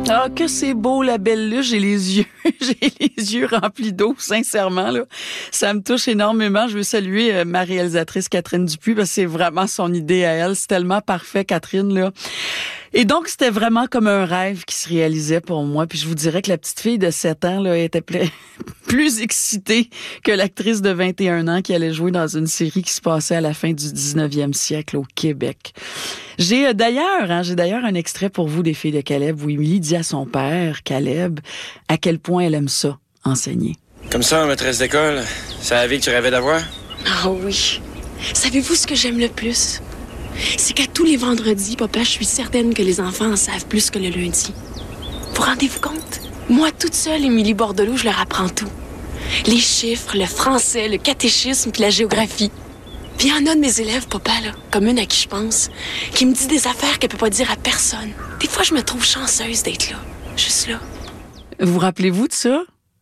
Ah, que c'est beau, la belle luge. J'ai les yeux remplis d'eau, sincèrement, là. Ça me touche énormément. Je veux saluer ma réalisatrice Catherine Dupuis, parce que c'est vraiment son idée à elle. C'est tellement parfait, Catherine, là. Et donc, c'était vraiment comme un rêve qui se réalisait pour moi. Puis je vous dirais que la petite fille de 7 ans là, était plus excitée que l'actrice de 21 ans qui allait jouer dans une série qui se passait à la fin du 19e siècle au Québec. J'ai d'ailleurs un extrait pour vous des Filles de Caleb où Émilie dit à son père, Caleb, à quel point elle aime ça, enseigner. Comme ça, maîtresse d'école, c'est la vie que tu rêvais d'avoir? Ah oui. Savez-vous ce que j'aime le plus? C'est qu'à tous les vendredis, papa, je suis certaine que les enfants en savent plus que le lundi. Vous rendez-vous compte? Moi, toute seule, Émilie Bordelot, je leur apprends tout. Les chiffres, le français, le catéchisme puis la géographie. Puis il y en a de mes élèves, papa, là, comme une à qui je pense, qui me dit des affaires qu'elle peut pas dire à personne. Des fois, je me trouve chanceuse d'être là. Juste là. Vous rappelez-vous de ça?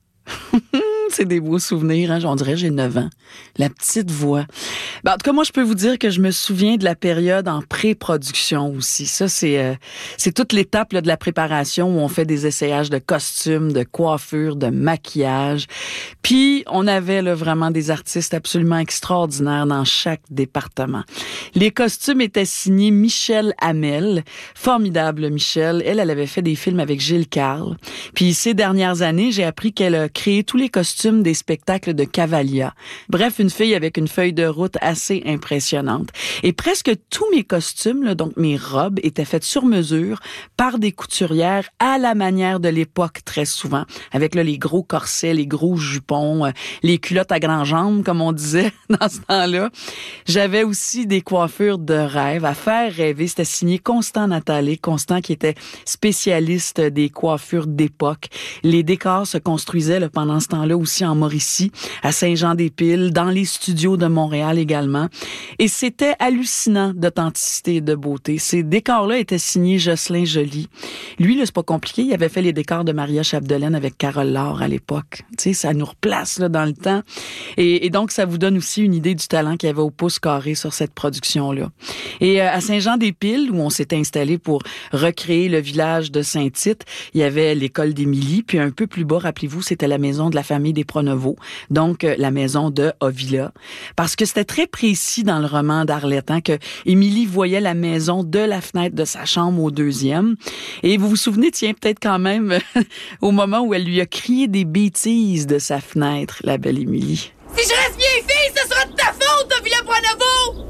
C'est des beaux souvenirs, hein? On dirait que j'ai 9 ans. La petite voix. Ben, en tout cas, moi, je peux vous dire que je me souviens de la période en pré-production aussi. Ça, c'est toute l'étape là, de la préparation où on fait des essayages de costumes, de coiffure, de maquillage. Puis, on avait là, vraiment des artistes absolument extraordinaires dans chaque département. Les costumes étaient signés Michel Hamel. Formidable, Michel. Elle avait fait des films avec Gilles Carle. Puis, ces dernières années, j'ai appris qu'elle a créé tous les costumes des spectacles de Cavalia. Bref, une fille avec une feuille de route assez impressionnante. Et presque tous mes costumes, là, donc mes robes, étaient faites sur mesure par des couturières à la manière de l'époque très souvent, avec là, les gros corsets, les gros jupons, les culottes à grandes jambes, comme on disait dans ce temps-là. J'avais aussi des coiffures de rêve à faire rêver. C'était signé Constant Nathalie, Constant qui était spécialiste des coiffures d'époque. Les décors se construisaient là, pendant ce temps-là aussi en Mauricie, à Saint-Jean-des-Piles, dans les studios de Montréal également. Et c'était hallucinant d'authenticité et de beauté. Ces décors-là étaient signés Jocelyn Joly. Lui, là, c'est pas compliqué. Il avait fait les décors de Maria Chapdelaine avec Carole Laure à l'époque. Tu sais, ça nous replace là, dans le temps. Et donc, ça vous donne aussi une idée du talent qu'il y avait au pouce carré sur cette production-là. Et à Saint-Jean-des-Piles, où on s'était installé pour recréer le village de Saint-Tite, il y avait l'école d'Émilie, puis un peu plus bas, rappelez-vous, c'était la maison de la famille des Pronovo, donc la maison de Ovila. Parce que c'était très précis dans le roman d'Arlette, hein, que Émilie voyait la maison de la fenêtre de sa chambre au 2e. Et vous vous souvenez, tiens, peut-être quand même, au moment où elle lui a crié des bêtises de sa fenêtre, la belle Émilie. Si je reste vieille fille, ce sera de ta faute, Ovila Pronovo!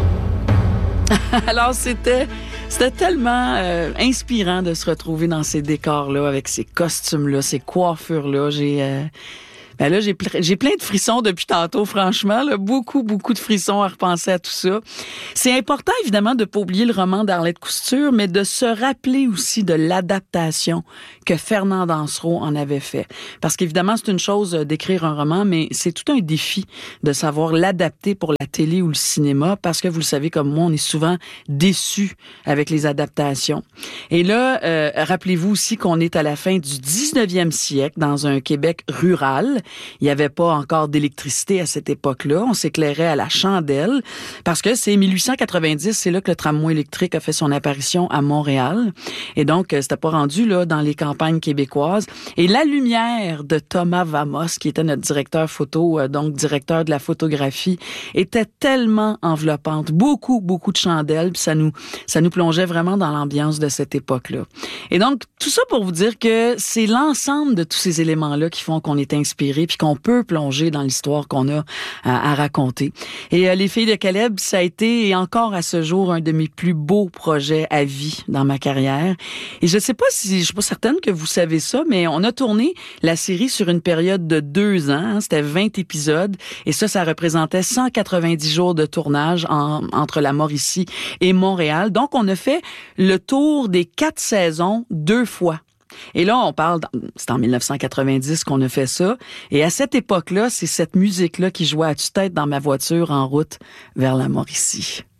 Alors, c'était tellement inspirant de se retrouver dans ces décors-là, avec ces costumes-là, ces coiffures-là. J'ai plein de frissons depuis tantôt, franchement. Là, beaucoup de frissons à repenser à tout ça. C'est important, évidemment, de ne pas oublier le roman d'Arlette Couture, mais de se rappeler aussi de l'adaptation que Fernand Dansereau en avait fait. Parce qu'évidemment, c'est une chose d'écrire un roman, mais c'est tout un défi de savoir l'adapter pour la télé ou le cinéma, parce que vous le savez comme moi, on est souvent déçus avec les adaptations. Et là, rappelez-vous aussi qu'on est à la fin du 19e siècle, dans un Québec rural. Il n'y avait pas encore d'électricité à cette époque-là. On s'éclairait à la chandelle parce que c'est 1890, c'est là que le tramway électrique a fait son apparition à Montréal. Et donc, c'était pas rendu là dans les campagnes québécoises. Et la lumière de Thomas Vamos, qui était notre directeur photo, donc directeur de la photographie, était tellement enveloppante. Beaucoup de chandelles. Puis ça nous plongeait vraiment dans l'ambiance de cette époque-là. Et donc, tout ça pour vous dire que c'est l'ensemble de tous ces éléments-là qui font qu'on est inspiré puis qu'on peut plonger dans l'histoire qu'on a à raconter. Et Les Filles de Caleb, ça a été et encore à ce jour un de mes plus beaux projets à vie dans ma carrière. Et je suis pas certaine que vous savez ça, mais on a tourné la série sur une période de 2 ans. Hein, c'était 20 épisodes et ça représentait 190 jours de tournage entre la Mauricie et Montréal. Donc, on a fait le tour des 4 saisons 2 fois. Et là, c'est en 1990 qu'on a fait ça. Et à cette époque-là, c'est cette musique-là qui jouait à tue-tête dans ma voiture en route vers la Mauricie.